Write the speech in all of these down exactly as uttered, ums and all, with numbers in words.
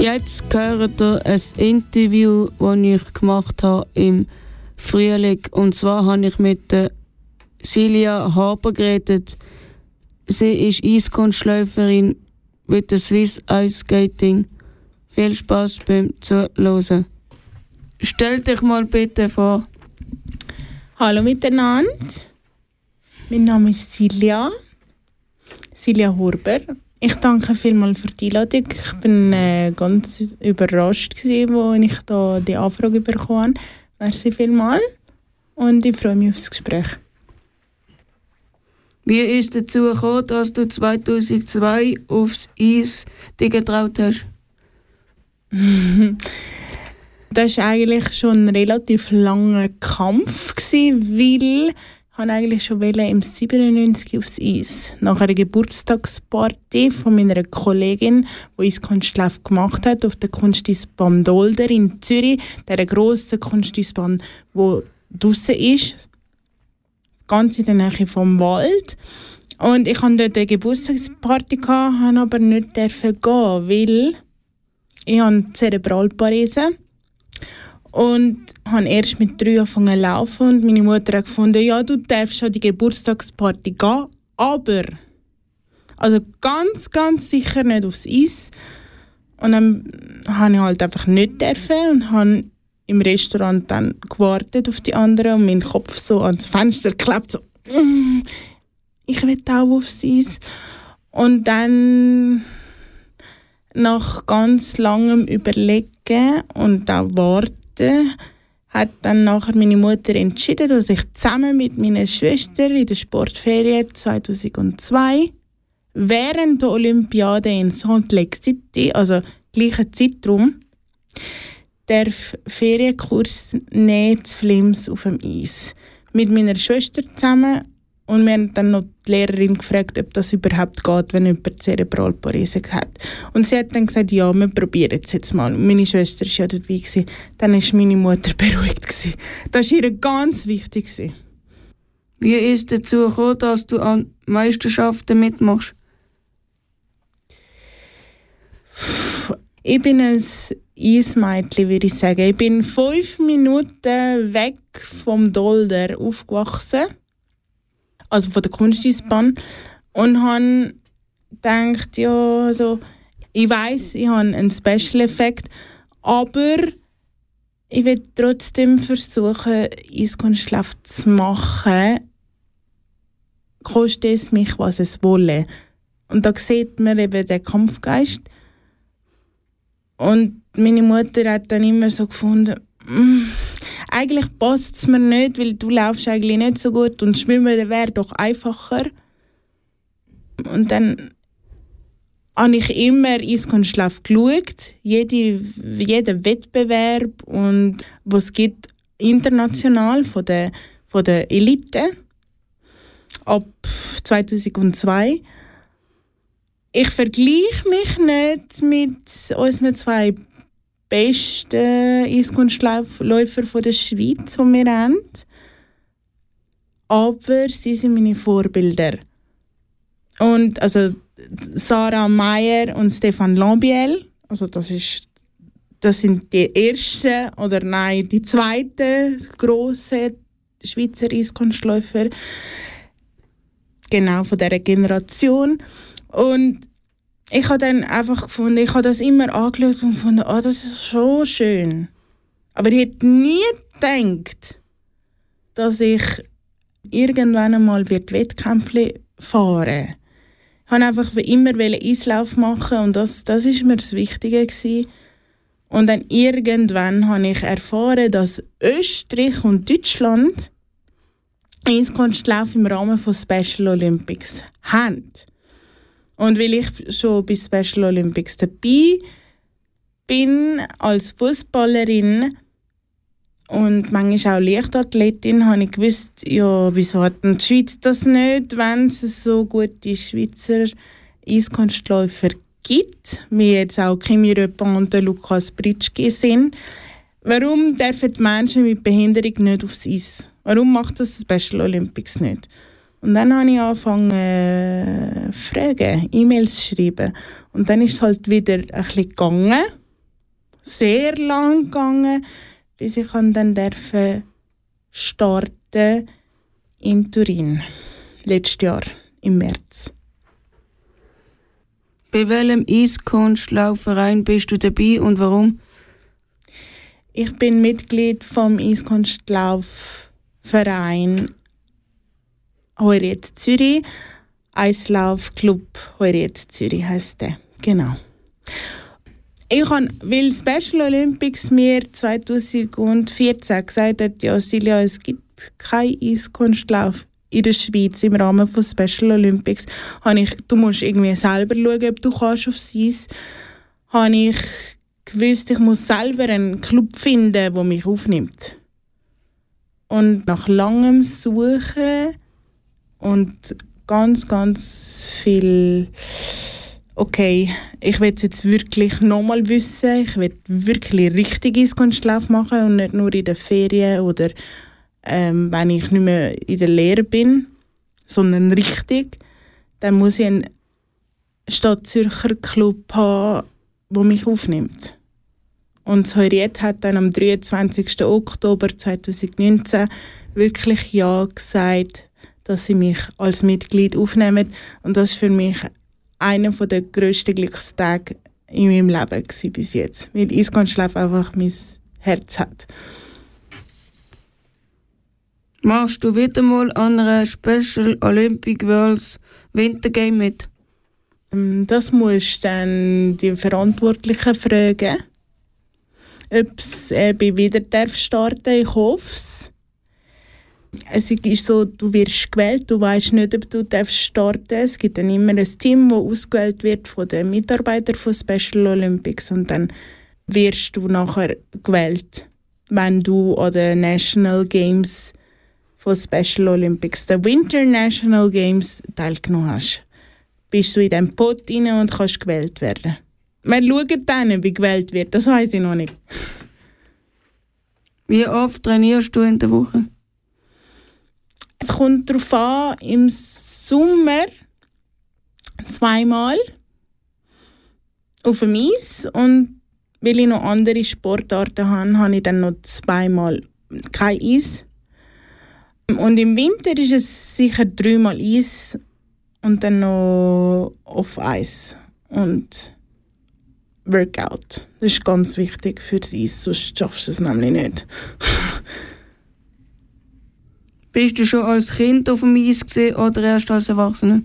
Jetzt hört ihr ein Interview, das ich gemacht habe im Frühling. Und zwar habe ich mit der Silja Haber geredet. Sie ist Eiskunstläuferin mit der Swiss Ice Skating. Viel Spaß beim Zuhören. Stell dich mal bitte vor. Hallo miteinander. Mein Name ist Silja. Silja Horber. Ich danke vielmals für die Einladung. Ich bin äh, ganz überrascht gewesen, als ich da die Anfrage bekommen habe. Merci vielmals. Und ich freue mich auf das Gespräch. Wie ist es dazu gekommen, dass du zweitausendzwei aufs Eis dich getraut hast? Das war eigentlich schon ein relativ langer Kampf, weil ich eigentlich schon im siebenundneunzig aufs Eis. Nach einer Geburtstagsparty von meiner Kollegin, die Eiskunstlauf gemacht hat, auf der Kunsteisbahn Dolder in Zürich, der grossen Kunsteisbahn, die draussen ist, ganz in der Nähe vom Wald. Und ich hatte dort eine Geburtstagsparty, durfte aber nicht gehen, weil ich habe Zerebralparese und habe erst mit drei angefangen zu laufen und meine Mutter hat gefunden, ja, du darfst an die Geburtstagsparty gehen, aber also ganz, ganz sicher nicht aufs Eis. Und dann habe ich halt einfach nicht dürfen und habe im Restaurant dann gewartet auf die anderen und meinen Kopf so ans Fenster geklebt, so mm, ich will auch aufs Eis. Und dann nach ganz langem Überlegen und auch Warten hat dann nachher meine Mutter entschieden, dass ich zusammen mit meiner Schwester in der Sportferien zweitausendzwei während der Olympiade in Salt Lake City, also gleicher Zeitraum, darf Ferienkurs nehmen zu Flims auf dem Eis. Mit meiner Schwester zusammen. Und wir haben dann noch die Lehrerin gefragt, ob das überhaupt geht, wenn jemand Zerebralparese hat. Und sie hat dann gesagt, ja, wir probieren es jetzt mal. Und meine Schwester war ja dabei gewesen. Dann war meine Mutter beruhigt gewesen. Das war ihr ganz wichtig gewesen. Wie ist es dazu gekommen, dass du an Meisterschaften mitmachst? Ich bin ein Eismädchen, würde ich sagen. Ich bin fünf Minuten weg vom Dolder aufgewachsen. Also von der Kunsteisbahn. Und habe gedacht, ja, also, ich weiss, ich habe einen Special-Effekt, aber ich will trotzdem versuchen, Eiskunstlauf zu machen, koste es mich, was es wolle. Und da sieht man eben den Kampfgeist. Und meine Mutter hat dann immer so gefunden, mm, eigentlich passt es mir nicht, weil du laufst eigentlich nicht so gut und schwimmen wäre doch einfacher. Und dann habe ich immer Eiskunstlauf geschaut, jede, jeden Wettbewerb, und was es gibt international von der, von der Elite ab zweitausendzwei. Ich vergleiche mich nicht mit unseren zwei besten Eiskunstläufer der Schweiz, die wir haben. Aber sie sind meine Vorbilder. Und also Sarah Meyer und Stefan Lambiel, also das, ist, das sind die ersten, oder nein, die zweiten grossen Schweizer Eiskunstläufer, genau von dieser Generation. Und ich habe dann einfach gefunden, ich habe das immer angeschaut und gefunden, oh, das ist schon schön. Aber ich hätte nie gedacht, dass ich irgendwann einmal Wettkämpfe fahren werde. Ich wollte einfach immer Eislauf machen und das, das war mir das Wichtige gewesen. Und dann irgendwann habe ich erfahren, dass Österreich und Deutschland Eiskunstlauf im Rahmen von Special Olympics haben. Und weil ich schon bei Special Olympics dabei bin, als Fußballerin und manchmal auch Leichtathletin, habe ich gewusst, ja, wieso hat die Schweiz das nicht, wenn es so gute Schweizer Eiskunstläufer gibt, wie jetzt auch Kimi Röpin und Lukas Britschki sind. Warum dürfen die Menschen mit Behinderung nicht aufs Eis? Warum macht das Special Olympics nicht? Und dann habe ich angefangen äh, zu fragen, E-Mails zu schreiben. Und dann ist es halt wieder ein bisschen gegangen. sehr lang gegangen, bis ich dann durfte starten in Turin. Letztes Jahr, im März. Bei welchem Eiskunstlaufverein bist du dabei und warum? Ich bin Mitglied vom Eiskunstlaufverein Heuriet Zürich. Eislaufclub Heuriet Zürich heisst der. Genau. Ich habe, weil Special Olympics mir zweitausendvierzehn gesagt hat, ja Silja, es gibt keinen Eiskunstlauf in der Schweiz im Rahmen von Special Olympics, habe ich, du musst irgendwie selber schauen, ob du kannst aufs Eis, habe ich gewusst, ich muss selber einen Club finden, der mich aufnimmt. Und nach langem Suchen und ganz, ganz viel, okay, ich will es jetzt wirklich nochmal wissen, ich will wirklich richtig Eiskunstlauf machen und nicht nur in den Ferien oder ähm, wenn ich nicht mehr in der Lehre bin, sondern richtig, dann muss ich einen Stadtzürcher Club haben, der mich aufnimmt. Und das Heuriet hat dann am dreiundzwanzigsten Oktober zweitausendneunzehn wirklich Ja gesagt, dass sie mich als Mitglied aufnehmen. Und das war für mich einer der grössten Glückstage in meinem Leben bis jetzt, weil Eiskunstlauf einfach mein Herz hat. Machst du wieder mal an einer Special Olympic Worlds Wintergame mit? Das musst dann die Verantwortlichen fragen, ob es wieder starten darf. Ich hoffe es. Es ist so, du wirst gewählt, du weißt nicht, ob du starten darfst. Es gibt dann immer ein Team, das ausgewählt wird von den Mitarbeitern von Special Olympics und dann wirst du nachher gewählt, wenn du an den National Games von Special Olympics, den Winter National Games, teilgenommen hast. Bist du in diesem Pot rein und kannst gewählt werden. Wir schauen dann, ob ich gewählt wird, das weiss ich noch nicht. Wie oft trainierst du in der Woche? Es kommt darauf an, im Sommer zweimal auf dem Eis und weil ich noch andere Sportarten habe, habe ich dann noch zweimal kein Eis. Und im Winter ist es sicher dreimal Eis und dann noch auf Eis und Workout. Das ist ganz wichtig für das Eis, sonst schaffst du es nämlich nicht. Bist du schon als Kind auf dem Eis gewesen, oder erst als Erwachsener?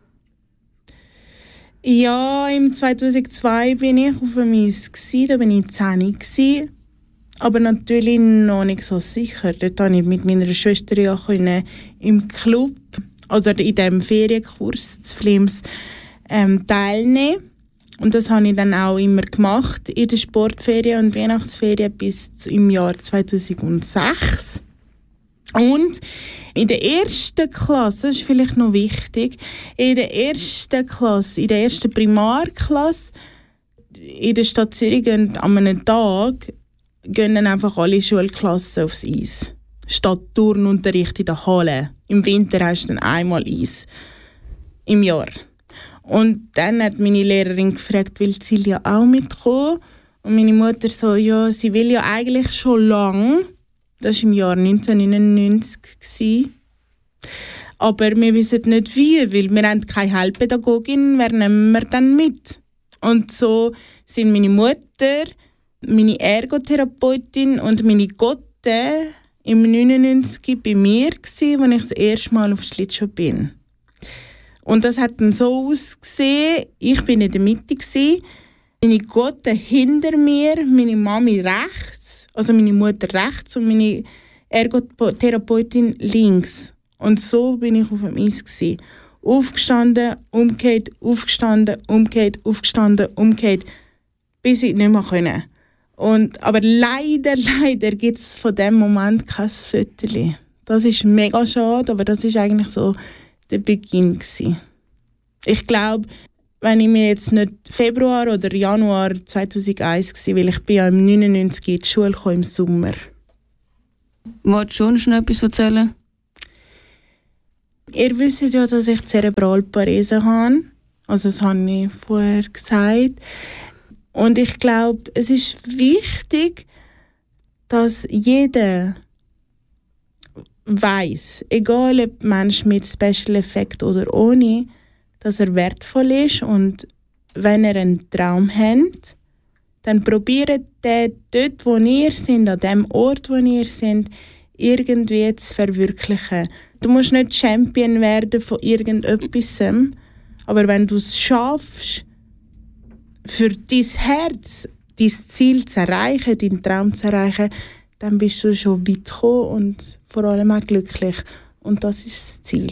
Ja, im zweitausendzwei bin ich auf dem Eis gewesen, da bin ich zehn gewesen. Aber natürlich noch nicht so sicher. Dort konnte ich mit meiner Schwester ja im Club, also in diesem Ferienkurs zu Flims, ähm, teilnehmen. Und das habe ich dann auch immer gemacht in der Sportferien und Weihnachtsferien bis im Jahr zweitausendsechs. Und in der ersten Klasse, das ist vielleicht noch wichtig, in der ersten Klasse, in der ersten Primarklasse in der Stadt Zürich gehen an einem Tag gehen dann einfach alle Schulklassen aufs Eis. Statt Turnunterricht in der Halle. Im Winter hast du dann einmal Eis. Im Jahr. Und dann hat meine Lehrerin gefragt, will Silja auch mitkommen? Und meine Mutter so, ja, sie will ja eigentlich schon lange. Das war im Jahr neunzehnhundertneunundneunzig. Aber wir wissen nicht wie, weil wir haben keine Heilpädagogin, wer nehmen wir dann mit? Und so sind meine Mutter, meine Ergotherapeutin und meine Gotte im neunundneunzig bei mir gsi, als ich das erste Mal auf Schlittschuh bin. Und das hat dann so ausgesehen, ich bin in der Mitte gsi, meine Gotte hinter mir, meine Mami rechts, also meine Mutter rechts und meine Ergotherapeutin links. Und so bin ich auf dem Eis gsi. Aufgestanden, umgekehrt, aufgestanden, umgekehrt, aufgestanden, umgekehrt, bis ich nicht mehr konnte. Und, aber leider, leider gibt es von diesem Moment kein Foto. Das ist mega schade, aber das war eigentlich so der Beginn gewesen. Ich glaube, wenn ich mir jetzt nicht Februar oder Januar zweitausendeins war, weil ich bin ja im neunundneunzig in die Schule gekommen, im Sommer. Wolltest du schon noch etwas erzählen? Ihr wisst ja, dass ich Zerebralparese habe. Also das habe ich vorher gesagt. Und ich glaube, es ist wichtig, dass jeder weiß, egal ob Mensch mit Special Effect oder ohne, dass er wertvoll ist. Und wenn ihr einen Traum habt, dann probiert den dort, wo ihr seid, an dem Ort, wo ihr seid, irgendwie zu verwirklichen. Du musst nicht Champion werden von irgendetwas, aber wenn du es schaffst, für dein Herz, dein Ziel zu erreichen, deinen Traum zu erreichen, dann bist du schon weit gekommen und vor allem auch glücklich. Und das ist das Ziel.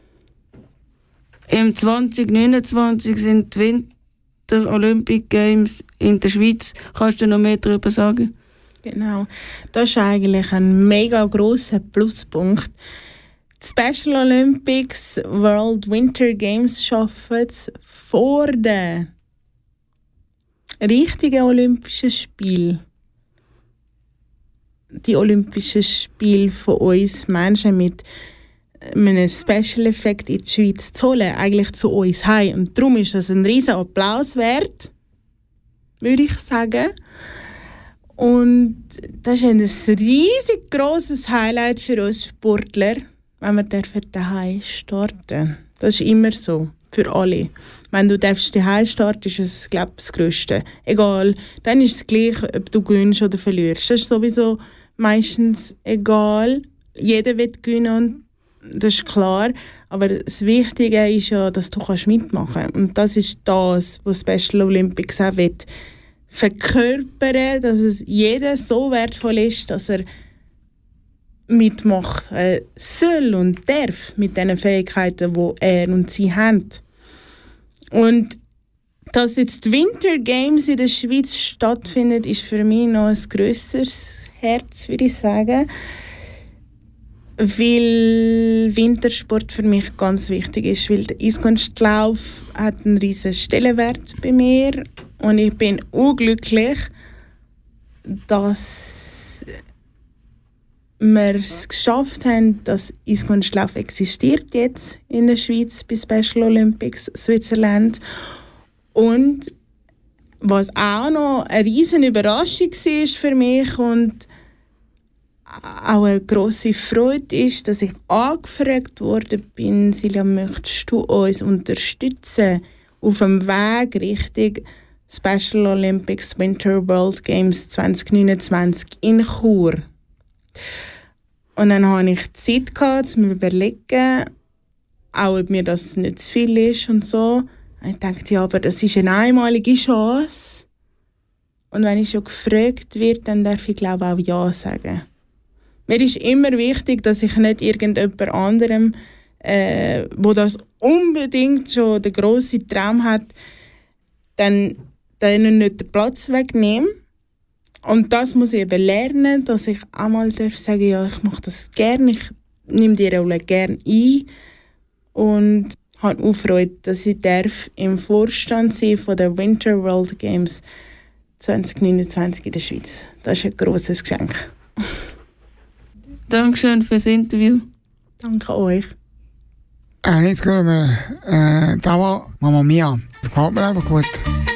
Im zwanzig neunundzwanzig sind die Winter Olympic Games in der Schweiz. Kannst du noch mehr darüber sagen? Genau. Das ist eigentlich ein mega grosser Pluspunkt. Die Special Olympics World Winter Games schaffen es vor den richtigen Olympischen Spielen. Die Olympischen Spiele von uns Menschen mit einem Special Effekt in die Schweiz zu holen, eigentlich zu uns heim. Und darum ist das ein riesen Applaus wert, würde ich sagen. Und das ist ein riesig grosses Highlight für uns Sportler, wenn wir daheim starten. Das ist immer so, für alle. Wenn du daheim starten, ist es, glaube ich, das Größte. Egal, dann ist es gleich, ob du gewinnst oder verlierst. Das ist sowieso meistens egal. Jeder will gewinnen, das ist klar. Aber das Wichtige ist ja, dass du mitmachen kannst. Und das ist das, was Special Olympics auch will. Verkörpern, dass es jeder so wertvoll ist, dass er mitmacht äh, soll und darf mit den Fähigkeiten, die er und sie haben. Und dass jetzt die Winter Games in der Schweiz stattfinden, ist für mich noch ein grösseres Herz, würde ich sagen. Weil Wintersport für mich ganz wichtig ist, weil der Eiskunstlauf hat einen riesen Stellenwert bei mir und ich bin unglücklich, dass wir es geschafft haben, dass Eiskunstlauf existiert jetzt in der Schweiz bei Special Olympics Switzerland. Und was auch noch eine riesen Überraschung war für mich und auch eine grosse Freude ist, dass ich angefragt worden bin, Silja, möchtest du uns unterstützen auf dem Weg Richtung Special Olympics Winter World Games zwanzig neunundzwanzig in Chur. Und dann hatte ich Zeit gehabt, zu mir überlegen, auch ob mir das nicht zu viel ist und so. Und ich dachte, ja, aber das ist eine einmalige Chance. Und wenn ich schon gefragt werde, dann darf ich, glaube ich, auch Ja sagen. Mir ist immer wichtig, dass ich nicht irgendjemand anderem, äh, wo das unbedingt schon den grossen Traum hat, dann, dann nicht den Platz wegnehme. Und das muss ich eben lernen, dass ich einmal darf sagen, ja, ich mache das gerne, ich nehme die Rolle gerne ein und habe auch Freude, dass ich darf im Vorstand sein von der Winter World Games zwanzig neunundzwanzig in der Schweiz. Das ist ein grosses Geschenk. Dankeschön fürs Interview. Danke euch. Äh, jetzt hören wir äh, Dauer Mamma Mia. Das gefällt mir einfach gut.